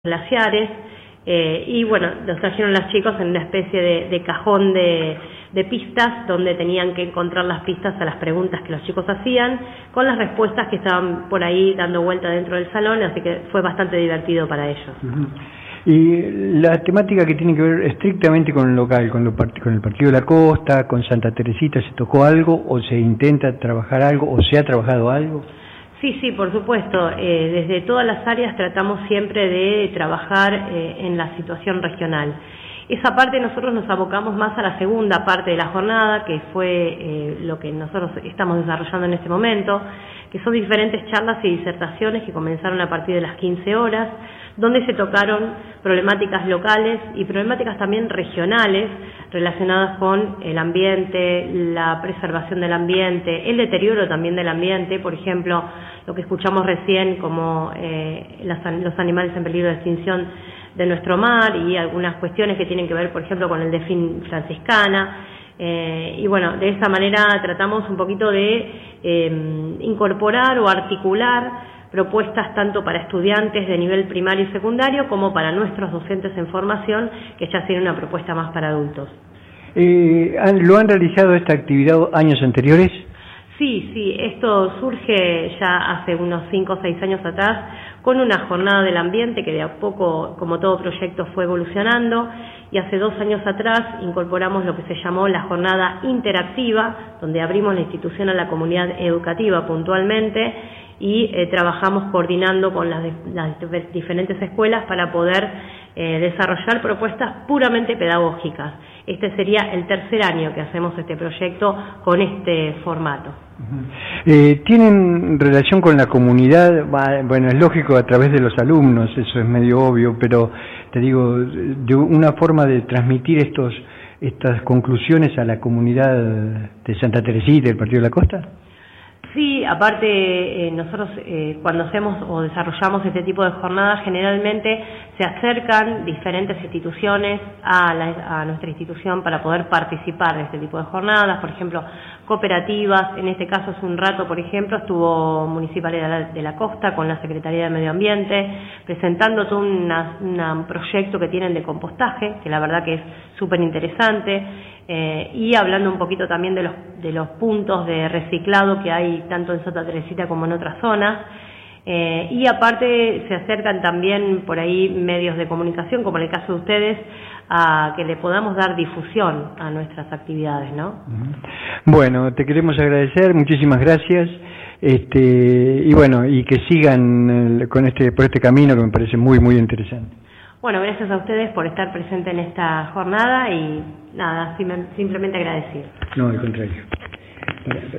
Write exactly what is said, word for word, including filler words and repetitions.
glaciares, eh, y bueno, los trajeron los chicos en una especie de, de cajón de, de pistas, donde tenían que encontrar las pistas a las preguntas que los chicos hacían, con las respuestas que estaban por ahí dando vuelta dentro del salón, así que fue bastante divertido para ellos. Uh-huh. Y la temática que tiene que ver estrictamente con el local, con, lo, con el Partido de la Costa, con Santa Teresita, ¿se tocó algo o se intenta trabajar algo o se ha trabajado algo? Sí, sí, por supuesto. Eh, desde todas las áreas tratamos siempre de trabajar eh, en la situación regional. Esa parte nosotros nos abocamos más a la segunda parte de la jornada, que fue eh, lo que nosotros estamos desarrollando en este momento, que son diferentes charlas y disertaciones que comenzaron a partir de las quince horas, donde se tocaron problemáticas locales y problemáticas también regionales relacionadas con el ambiente, la preservación del ambiente, el deterioro también del ambiente, por ejemplo, lo que escuchamos recién como eh, las, los animales en peligro de extinción de nuestro mar y algunas cuestiones que tienen que ver, por ejemplo, con el delfín franciscana. Eh, y bueno, de esa manera tratamos un poquito de eh, incorporar o articular propuestas tanto para estudiantes de nivel primario y secundario como para nuestros docentes en formación, que ya tienen una propuesta más para adultos. Eh, ¿Lo han realizado esta actividad años anteriores? Sí, sí, esto surge ya hace unos cinco o seis años atrás con una jornada del ambiente que de a poco, como todo proyecto, fue evolucionando, y hace dos años atrás incorporamos lo que se llamó la jornada interactiva, donde abrimos la institución a la comunidad educativa puntualmente y eh, trabajamos coordinando con las, de, las diferentes escuelas para poder eh, desarrollar propuestas puramente pedagógicas. Este sería el tercer año que hacemos este proyecto con este formato. Uh-huh. eh, ¿Tienen relación con la comunidad? Bueno, es lógico a través de los alumnos, eso es medio obvio, pero te digo, de una forma de transmitir estos estas conclusiones a la comunidad de Santa Teresita, del Partido de la Costa. Sí, aparte eh, nosotros eh, cuando hacemos o desarrollamos este tipo de jornadas generalmente se acercan diferentes instituciones a, la, a nuestra institución para poder participar de este tipo de jornadas, por ejemplo cooperativas, en este caso hace un rato por ejemplo estuvo Municipalidad de la Costa con la Secretaría de Medio Ambiente presentando todo una, un proyecto que tienen de compostaje, que la verdad que es súper interesante. Eh, y hablando un poquito también de los, de los puntos de reciclado que hay tanto en Santa Teresita como en otras zonas. Eh, y aparte se acercan también por ahí medios de comunicación, como en el caso de ustedes, a que le podamos dar difusión a nuestras actividades, ¿no? Bueno, te queremos agradecer, muchísimas gracias. Este, y bueno, y que sigan con este, por este camino que me parece muy, muy interesante. Bueno, gracias a ustedes por estar presentes en esta jornada y nada, simplemente agradecido. No, al contrario.